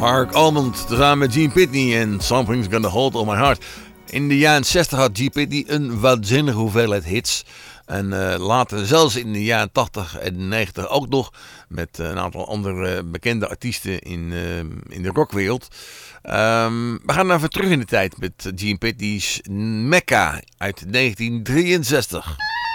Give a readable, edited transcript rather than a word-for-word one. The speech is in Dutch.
Mark Almond tezamen met Gene Pitney en Something's Gonna Hold On My Heart. In de jaren 60 had Gene Pitney een waanzinnige hoeveelheid hits. En later zelfs in de jaren 80 en 90 ook nog met een aantal andere bekende artiesten in de rockwereld. We gaan even terug in de tijd met Gene Pitney's Mecca uit 1963.